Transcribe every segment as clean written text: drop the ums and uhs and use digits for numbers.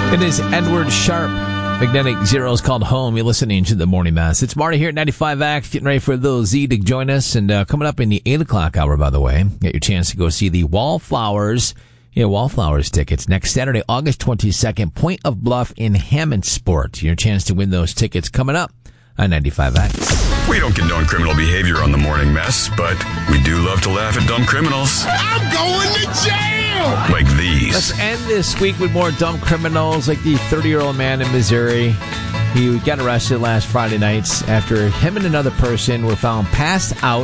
It is Edward Sharp. Magnetic Zeros called Home. You're listening to the Morning Mass. It's Marty here at 95X, getting ready for Little Z to join us. And coming up in the 8 o'clock hour, by the way, get your chance to go see the Wallflowers. Yeah, Wallflowers tickets next Saturday, August 22nd, Point of Bluff in Hammondsport. Your chance to win those tickets coming up on 95X. We don't condone criminal behavior on the Morning Mess, but we do love to laugh at dumb criminals. I'm going to jail! Like these. Let's end this week with more dumb criminals, like the 30-year-old man in Missouri. He got arrested last Friday night after him and another person were found passed out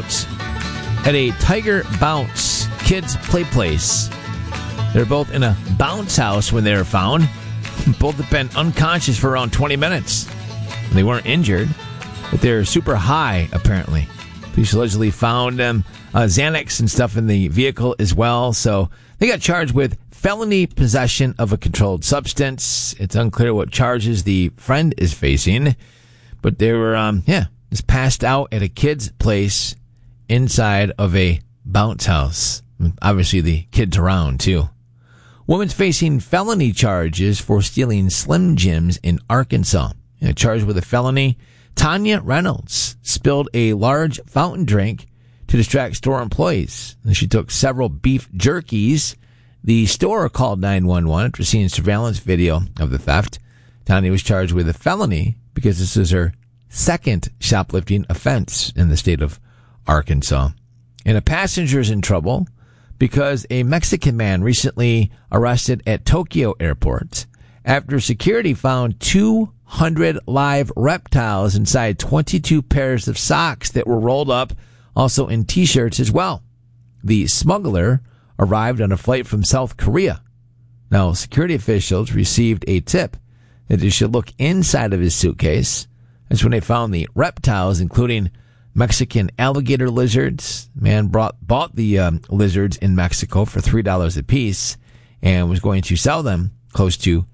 at a Tiger Bounce kids play place. They were both in a bounce house when they were found. Both have been unconscious for around 20 minutes. They weren't injured, but they're super high, apparently. Police allegedly found Xanax and stuff in the vehicle as well. So they got charged with felony possession of a controlled substance. It's unclear what charges the friend is facing. But they were, just passed out at a kid's place inside of a bounce house. Obviously, the kids around, too. Woman's facing felony charges for stealing Slim Jims in Arkansas. Charged with a felony, Tanya Reynolds spilled a large fountain drink to distract store employees. And she took several beef jerkies. The store called 911 after seeing surveillance video of the theft. Tanya was charged with a felony because this is her second shoplifting offense in the state of Arkansas. And a passenger is in trouble because a Mexican man recently arrested at Tokyo Airport after security found 200 live reptiles inside 22 pairs of socks that were rolled up, also in T-shirts as well. The smuggler arrived on a flight from South Korea. Now, security officials received a tip that they should look inside of his suitcase. That's when they found the reptiles, including Mexican alligator lizards. Man bought the lizards in Mexico for $3 a piece and was going to sell them close to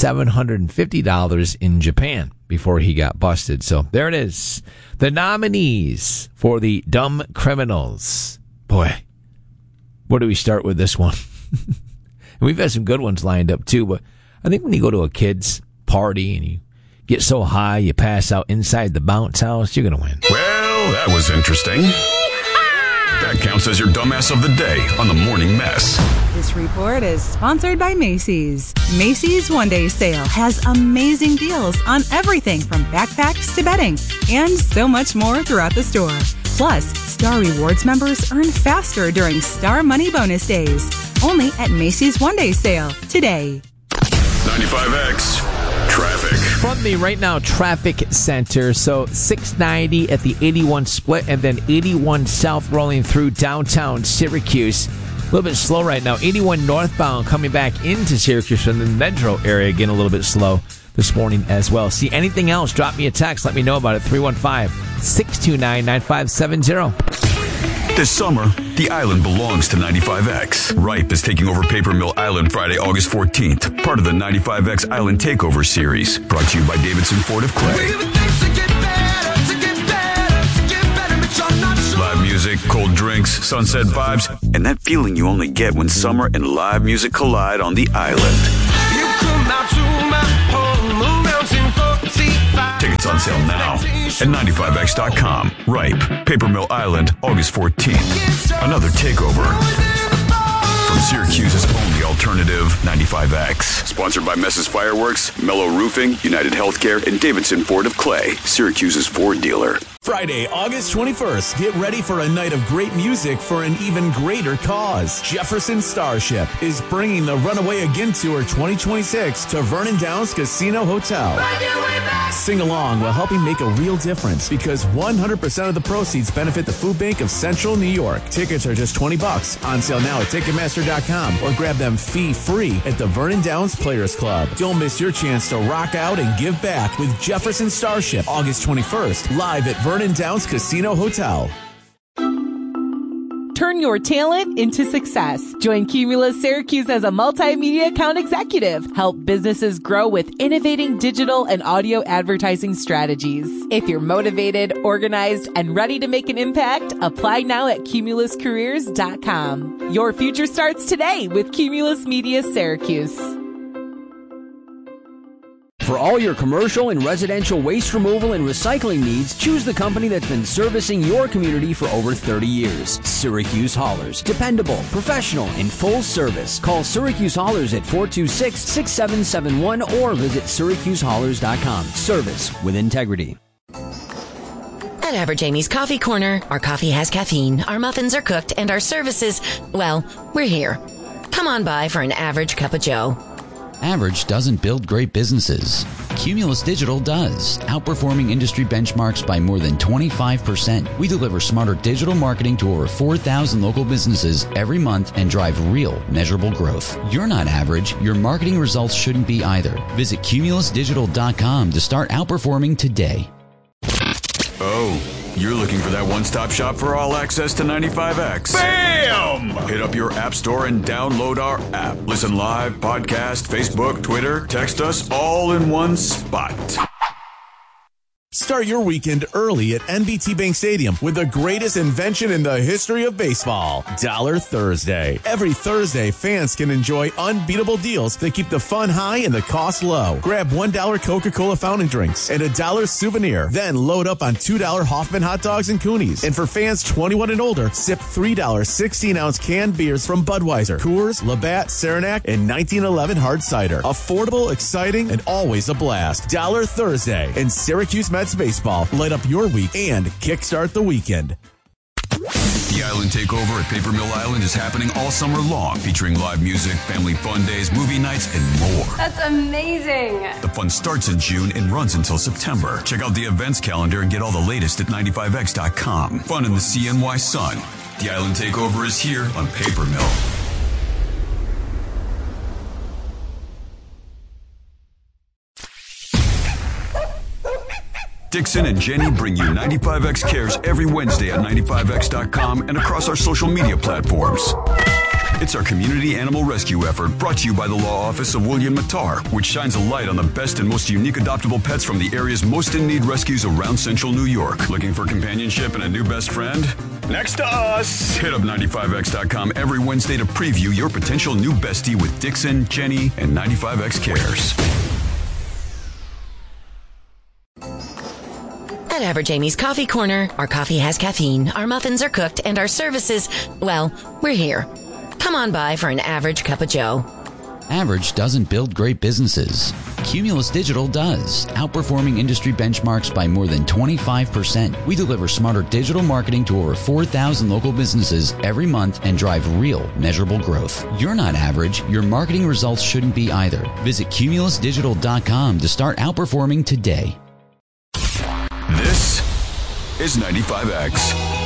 $750 in Japan before he got busted. So there it is. The nominees for the dumb criminals. Boy, where do we start with this one? And we've had some good ones lined up too, but I think when you go to a kid's party and you get so high you pass out inside the bounce house, you're going to win. Well, that was interesting. That counts as your dumbass of the day on the Morning Mess. This report is sponsored by Macy's. Macy's One Day Sale has amazing deals on everything from backpacks to bedding and so much more throughout the store. Plus, Star Rewards members earn faster during Star Money Bonus Days. Only at Macy's One Day Sale today. 95X Traffic. From the Right Now Traffic Center, so 690 at the 81 split and then 81 south rolling through downtown Syracuse. A little bit slow right now. 81 northbound coming back into Syracuse from the metro area. Again, a little bit slow this morning as well. See anything else, drop me a text. Let me know about it. 315-629-9570. This summer, the island belongs to 95X. Ripe is taking over Paper Mill Island Friday, August 14th. Part of the 95X Island Takeover Series. Brought to you by Davidson Ford of Clay. Live music, cold drinks, sunset vibes, and that feeling you only get when summer and live music collide on the island. Tickets on sale now at 95X.com. Ripe, Paper Mill Island, August 14th. Another takeover. From Syracuse's only alternative, 95X. Sponsored by Mess's Fireworks, Mellow Roofing, United Healthcare, and Davidson Ford of Clay, Syracuse's Ford dealer. Friday, August 21st. Get ready for a night of great music for an even greater cause. Jefferson Starship is bringing the Runaway Again Tour 2026 to Vernon Downs Casino Hotel. Sing along while helping make a real difference because 100% of the proceeds benefit the Food Bank of Central New York. Tickets are just $20 on sale now at Ticketmaster.com or grab them fee-free at the Vernon Downs Players Club. Don't miss your chance to rock out and give back with Jefferson Starship August 21st live at Vernon Downs Casino Hotel. Turn your talent into success. Join Cumulus Syracuse as a multimedia account executive. Help businesses grow with innovating digital and audio advertising strategies. If you're motivated, organized, and ready to make an impact, apply now at cumuluscareers.com. Your future starts today with Cumulus Media Syracuse. For all your commercial and residential waste removal and recycling needs, choose the company that's been servicing your community for over 30 years. Syracuse Haulers. Dependable, professional, and full service. Call Syracuse Haulers at 426-6771 or visit SyracuseHaulers.com. Service with integrity. At Average Amy's Coffee Corner, our coffee has caffeine, our muffins are cooked, and our services, well, we're here. Come on by for an average cup of joe. Average doesn't build great businesses. Cumulus Digital does, outperforming industry benchmarks by more than 25%. We deliver smarter digital marketing to over 4,000 local businesses every month and drive real, measurable growth. You're not average. Your marketing results shouldn't be either. Visit cumulusdigital.com to start outperforming today. Oh, you're looking for that one-stop shop for all access to 95X. Bam! Hit up your app store and download our app. Listen live, podcast, Facebook, Twitter, text us all in one spot. Start your weekend early at NBT Bank Stadium with the greatest invention in the history of baseball, Dollar Thursday. Every Thursday, fans can enjoy unbeatable deals that keep the fun high and the cost low. Grab $1 Coca-Cola fountain drinks and $1 souvenir. Then load up on $2 Hoffman hot dogs and Coonies. And for fans 21 and older, sip $3 16-ounce canned beers from Budweiser, Coors, Labatt, Saranac, and 1911 hard cider. Affordable, exciting, and always a blast. Dollar Thursday and Syracuse Mets baseball. Light up your week and kickstart the weekend. The Island Takeover at Paper Mill Island is happening all summer long, featuring live music, family fun days, movie nights, and more. That's amazing. The fun starts in June and runs until September. Check out the events calendar and get all the latest at 95x.com. Fun in the CNY sun. The Island Takeover is here on Paper Mill. Dixon and Jenny bring you 95X Cares every Wednesday at 95x.com and across our social media platforms. It's our community animal rescue effort brought to you by the Law Office of William Mattar, which shines a light on the best and most unique adoptable pets from the area's most in-need rescues around central New York. Looking for companionship and a new best friend? Next to us! Hit up 95x.com every Wednesday to preview your potential new bestie with Dixon, Jenny, and 95X Cares. At Average Amy's Coffee Corner, our coffee has caffeine, our muffins are cooked, and our services, well, we're here. Come on by for an average cup of joe. Average doesn't build great businesses. Cumulus Digital does, outperforming industry benchmarks by more than 25%. We deliver smarter digital marketing to over 4,000 local businesses every month and drive real, measurable growth. You're not average. Your marketing results shouldn't be either. Visit cumulusdigital.com to start outperforming today. This is 95X.